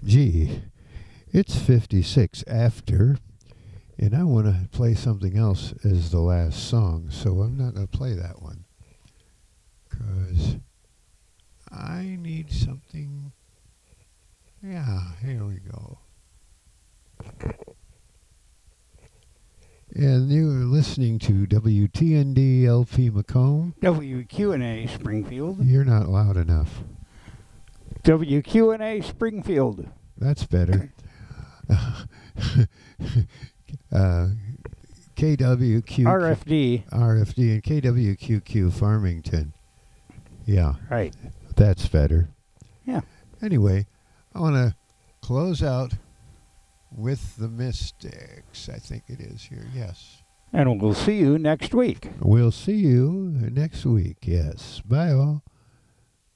Gee, it's 56 after, and I want to play something else as the last song, so I'm not going to play that one. Because I need something. Yeah, here we go. And you are listening to WTND LP Macomb. WQNA Springfield. You're not loud enough. WQNA Springfield. That's better. KWQ RFD. RFD and KWQQ Farmington. Yeah, Right. that's better. Yeah. Anyway, I want to close out with the Mystics. I think it is here. Yes. And we'll see you next week. We'll see you next week. Yes. Bye all.